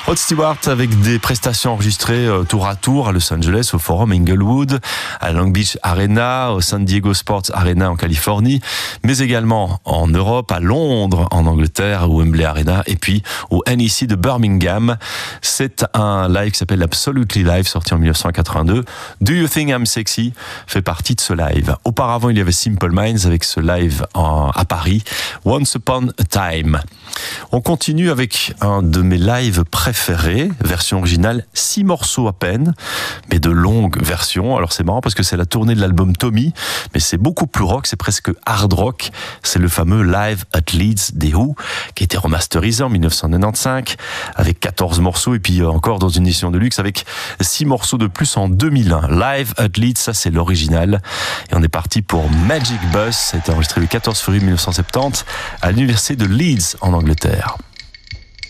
Rod Stewart avec des prestations enregistrées tour à tour à Los Angeles, au Forum Inglewood, à Long Beach Arena, au San Diego Sports Arena en Californie, mais également en Europe, à Londres, en Angleterre, au Wembley Arena, et puis au NEC de Birmingham. C'est un live qui s'appelle Absolutely Live, sorti en 1982. Do You Think I'm Sexy fait partie de ce live. Auparavant, il y avait Simple Minds avec ce live à Paris, Once Upon a Time. On continue avec un de mes lives préférés, version originale, 6 morceaux à peine, mais de longues versions. Alors c'est marrant parce que c'est la tournée de l'album Tommy, mais c'est beaucoup plus rock, c'est presque hard rock. C'est le fameux Live at Leeds des Who, qui a été remasterisé en 1995, avec 14 morceaux, et puis encore dans une édition de luxe avec 6 morceaux de plus en 2001. Live at Leeds, ça c'est l'original. Et on est parti pour Magic Bus, ça a été enregistré le 14 février 1970 à l'université de Leeds en Angleterre.